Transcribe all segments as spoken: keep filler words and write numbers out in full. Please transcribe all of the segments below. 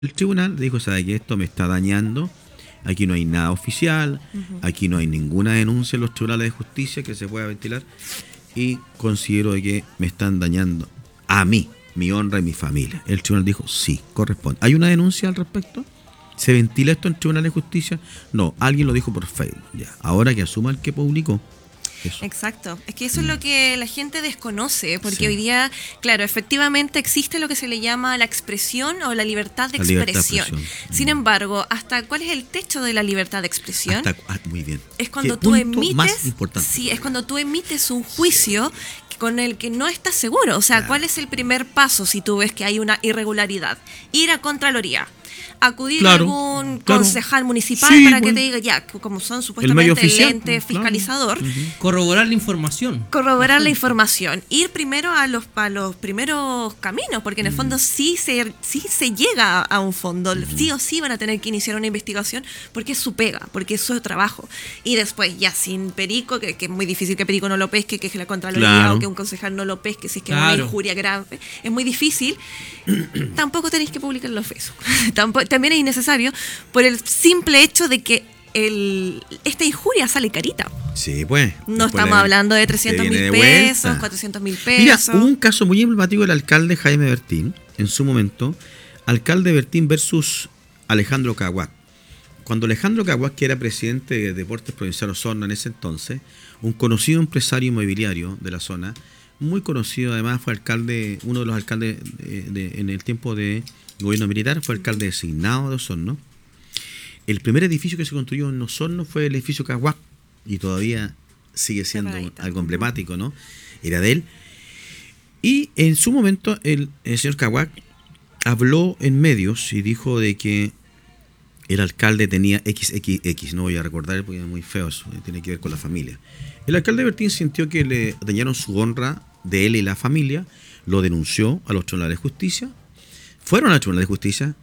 El tribunal dijo, sabe que esto me está dañando, aquí no hay nada oficial, uh-huh. aquí no hay ninguna denuncia en los tribunales de justicia que se pueda ventilar, y considero de que me están dañando a mí, mi honra y mi familia. El tribunal dijo, sí, corresponde. ¿Hay una denuncia al respecto? ¿Se ventila esto en tribunales de justicia? No, alguien lo dijo por Facebook. Ya, ahora que asuma el que publicó. Eso. Exacto, es que eso mm. es lo que la gente desconoce, porque sí. hoy día, claro, efectivamente existe lo que se le llama la expresión o la libertad de la expresión. Libertad de expresión. Sin mm. embargo, ¿hasta cuál es el techo de la libertad de expresión? Hasta, ah, muy bien. Es cuando tú emites, sí, es cuando tú emites un juicio con el que no estás seguro. O sea, claro. ¿cuál es el primer paso si tú ves que hay una irregularidad? Ir a Contraloría. Acudir claro, a algún claro. concejal municipal sí, para bueno. que te diga, ya, como son supuestamente el, el ente fiscalizador. Claro. Uh-huh. Corroborar la información. Corroborar Perfecto. la información. Ir primero a los, a los primeros caminos, porque en el fondo uh-huh. sí, se, sí se llega a un fondo, uh-huh. sí o sí van a tener que iniciar una investigación, porque es su pega, porque es su trabajo. Y después, ya sin perico, que, que es muy difícil que perico no lo pesque, que es la Contraloría, claro. o que un concejal no lo pesque, si es que claro. es una injuria grave, es muy difícil. Tampoco tenéis que publicar en los Facebook. Tampoco, también es innecesario por el simple hecho de que el, esta injuria sale carita. Sí, pues. No estamos le, hablando de trescientos mil pesos, cuatrocientos mil pesos. Mira, hubo un caso muy emblemático del alcalde Jaime Bertín, en su momento, alcalde Bertín versus Alejandro Caguac. Cuando Alejandro Caguac, que era presidente de Deportes Provincial Osorno en ese entonces, un conocido empresario inmobiliario de la zona, muy conocido, además fue alcalde, uno de los alcaldes de, de, en el tiempo de gobierno militar, fue alcalde designado de Osorno. El primer edificio que se construyó en Osorno fue el edificio Caguac, y todavía sigue siendo algo emblemático, ¿no? Era de él. Y en su momento el, el señor Caguac habló en medios y dijo de que el alcalde tenía equis equis equis, no voy a recordar porque es muy feo, eso tiene que ver con la familia. El alcalde Bertín sintió que le dañaron su honra de él y la familia, lo denunció a los tribunales de justicia, fueron al tribunal de justicia,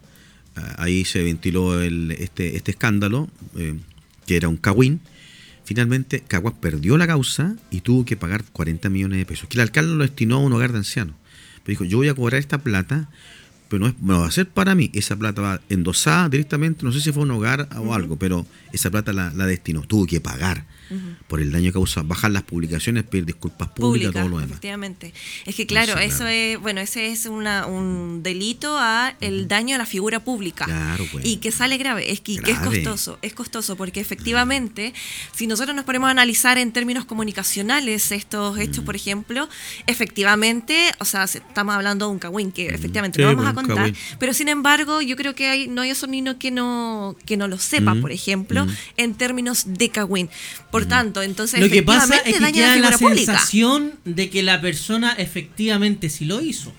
ahí se ventiló el, este, este escándalo, eh, que era un cagüín. Finalmente Caguac perdió la causa y tuvo que pagar cuarenta millones de pesos, que el alcalde lo destinó a un hogar de ancianos. Pero dijo, yo voy a cobrar esta plata, pero no, es, no va a ser para mí, esa plata va endosada directamente, no sé si fue un hogar o uh-huh. algo, pero esa plata la, la destinó, tuvo que pagar. Uh-huh. Por el daño causado, bajar las publicaciones, pedir disculpas públicas, Pública, todo lo demás. Efectivamente. Es que claro, no sé, eso claro. es, bueno, ese es una, un delito a el uh-huh. daño a la figura pública. Claro, pues. Y que sale grave, es que, grave. que es costoso, es costoso, porque efectivamente, uh-huh. si nosotros nos ponemos a analizar en términos comunicacionales estos uh-huh. hechos, por ejemplo, efectivamente, o sea, estamos hablando de un cagüín que uh-huh. efectivamente sí, no vamos a contar, cagüín. Pero sin embargo, yo creo que hay, no hay osornino que no, que no lo sepa, uh-huh. por ejemplo, uh-huh. en términos de cagüín. Por tanto, entonces lo que pasa es que daña queda la, la pública. sensación de que la persona efectivamente sí lo hizo.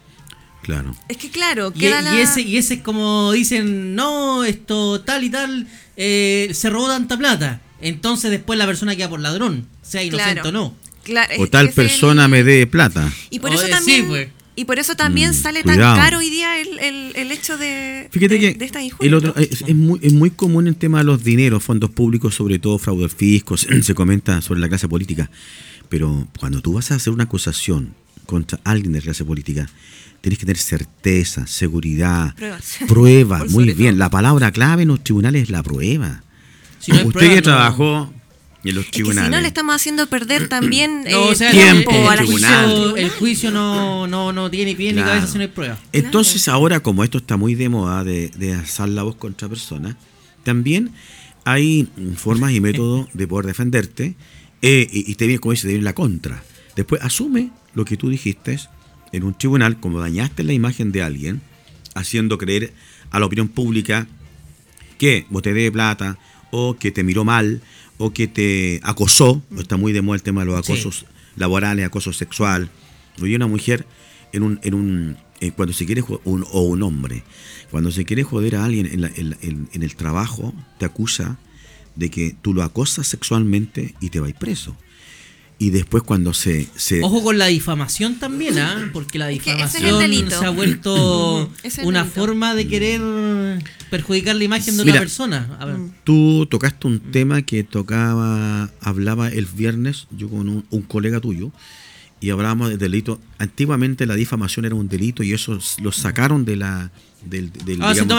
Claro. Es que claro, y, queda y la... ese y ese es como dicen, no, esto tal y tal, eh, se robó tanta plata. Entonces después la persona queda por ladrón, sea inocente claro. o no. Claro, o tal persona el... me dé plata. Y por o eso de, también... Sí, pues. Y por eso también mm, sale cuidado. tan caro hoy día el, el, el hecho de, Fíjate de, que de esta injuria. El otro, es, es, muy, es muy común el tema de los dineros, fondos públicos, sobre todo fraude al fisco, se, se comenta sobre la clase política. Pero cuando tú vas a hacer una acusación contra alguien de la clase política, tienes que tener certeza, seguridad, pruebas. Prueba, muy bien. La palabra clave en los tribunales es la prueba. Si no Usted prueba, que no. trabajó... Y los es que si no le estamos haciendo perder también no, eh, o sea, tiempo el, el, a la juicio. El juicio no, no, no tiene pie claro. ni cabeza si no hay prueba. Entonces claro. ahora, como esto está muy de moda de, de alzar la voz contra personas, también hay formas y métodos de poder defenderte eh, y, y te viene, como dice, te viene la contra. Después asume lo que tú dijiste en un tribunal, como dañaste la imagen de alguien, haciendo creer a la opinión pública que vos te debe plata o que te miró mal o que te acosó, está muy de moda el tema de los acosos sí. laborales, acoso sexual. Oye, una mujer en un, en un eh, cuando se quiere un, o un hombre, cuando se quiere joder a alguien en, la, en, en, en el trabajo, te acusa de que tú lo acosas sexualmente y te vas preso. Y después cuando se... se Ojo con la difamación también, ¿ah? ¿eh? Porque la difamación es se ha vuelto una forma de querer perjudicar la imagen de Mira, una persona. A ver. Tú tocaste un tema que tocaba, hablaba el viernes, yo con un, un colega tuyo, y hablábamos de delito. Antiguamente la difamación era un delito y eso lo sacaron de la del, del ah, digamos,